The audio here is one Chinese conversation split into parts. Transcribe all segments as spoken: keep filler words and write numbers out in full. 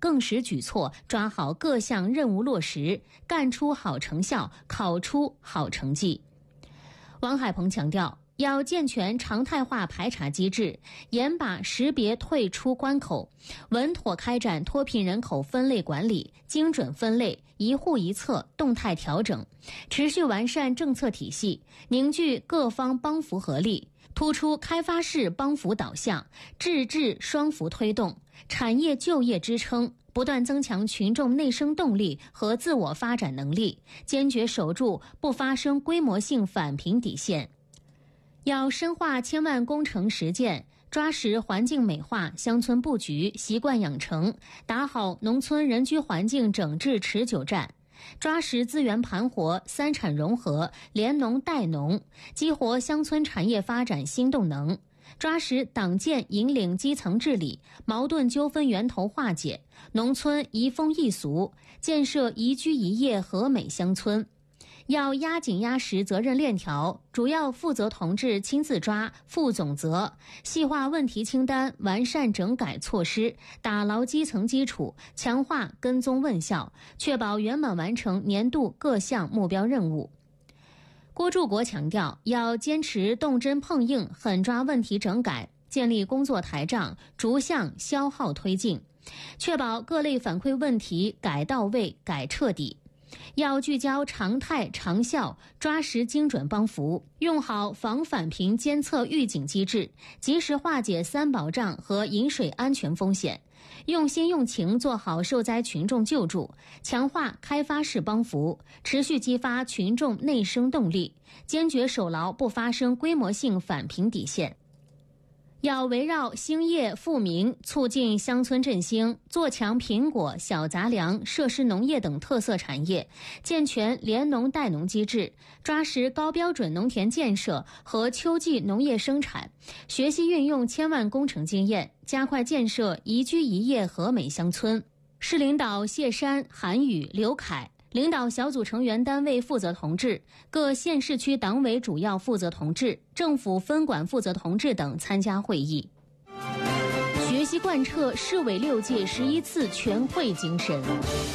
更实举措，抓好各项任务落实，干出好成效，考出好成绩。王海鹏强调，要健全常态化排查机制，严把识别退出关口，稳妥开展脱贫人口分类管理，精准分类，一户一策，动态调整，持续完善政策体系，凝聚各方帮扶合力，突出开发式帮扶导向，治治双扶推动，产业就业支撑，不断增强群众内生动力和自我发展能力，坚决守住不发生规模性返贫底线。要深化千万工程实践，抓实环境美化、乡村布局、习惯养成，打好农村人居环境整治持久战，抓实资源盘活、三产融合、联农带农，激活乡村产业发展新动能，抓实党建引领基层治理，矛盾纠纷源头化解，农村移风易俗，建设宜居宜业和美乡村。要压紧压实责任链条，主要负责同志亲自抓、负总责，细化问题清单，完善整改措施，打牢基层基础，强化跟踪问效，确保圆满完成年度各项目标任务。郭柱国强调，要坚持动真碰硬，狠抓问题整改，建立工作台账，逐项消耗推进，确保各类反馈问题改到位、改彻底。要聚焦常态长效，抓实精准帮扶，用好防返贫监测预警机制，及时化解三保障和饮水安全风险，用心用情做好受灾群众救助，强化开发式帮扶，持续激发群众内生动力，坚决守牢不发生规模性返贫底线。要围绕兴业富民，促进乡村振兴，做强苹果、小杂粮、设施农业等特色产业，健全联农带农机制，抓实高标准农田建设和秋季农业生产，学习运用千万工程经验，加快建设宜居宜业和美乡村。市领导谢山、韩宇、刘凯，领导小组成员单位负责同志、各县市区党委主要负责同志、政府分管负责同志等参加会议，学习贯彻市委六届十一次全会精神。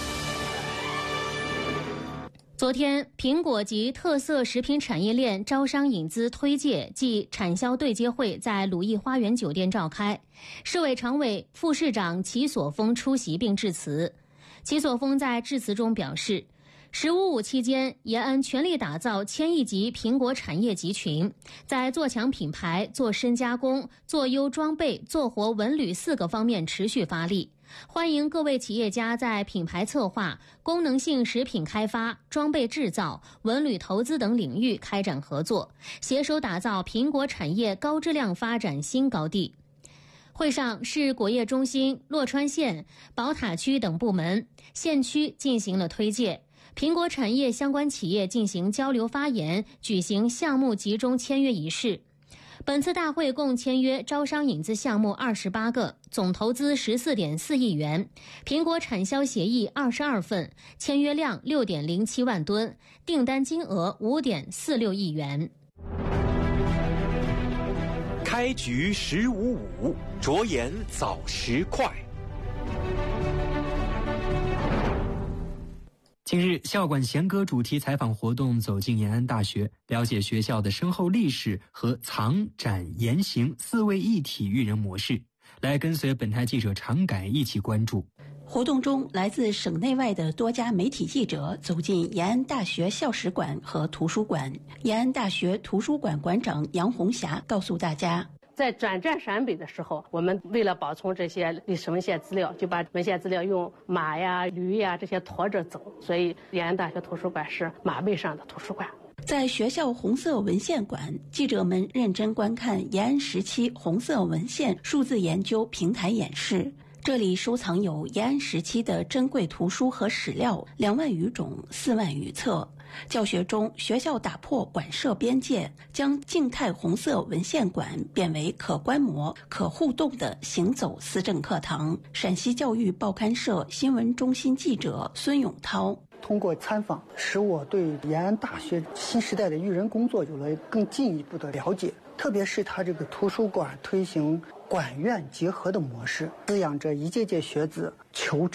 昨天，苹果及特色食品产业链招商引资推介暨产销对接会在鲁艺花园酒店召开，市委常委、副市长齐所峰出席并致辞。齐所峰在致辞中表示，十五五期间，延安全力打造千亿级苹果产业集群，在做强品牌、做深加工、做优装备、做活文旅四个方面持续发力。欢迎各位企业家在品牌策划、功能性食品开发、装备制造、文旅投资等领域开展合作，携手打造苹果产业高质量发展新高地。会上，市果业中心、洛川县、宝塔区等部门、县区进行了推介，苹果产业相关企业进行交流发言，举行项目集中签约仪式。本次大会共签约招商引资项目二十八个，总投资 十四点四亿元，苹果产销协议二十二份，签约量 六点零七万吨，订单金额 五点四六亿元。 开局十五五，着眼早时快。 近日，校馆弦歌主题采访活动走进延安大学，了解学校的深厚历史和藏、展、言、行四位一体育人模式。来跟随本台记者常改一起关注。 活动中，来自省内外的多家媒体记者走进延安大学校史馆和图书馆。延安大学图书馆馆长杨红霞告诉大家， 在转战陕北的时候，我们为了保存这些历史文献资料，就把文献资料用马呀、驴呀这些驮着走，所以延安大学图书馆是马背上的图书馆。 在学校红色文献馆，记者们认真观看延安时期红色文献数字研究平台演示。这里收藏有延安时期的珍贵图书和史料两万余种、四万余册。教学中，学校打破馆舍边界，将静态红色文献馆变为可观摩、可互动的行走思政课堂。陕西教育报刊社新闻中心记者孙永涛。 通过参访，使我对延安大学新时代的育人工作有了更进一步的了解，特别是他这个图书馆推行馆院结合的模式，滋养着一届届学子求知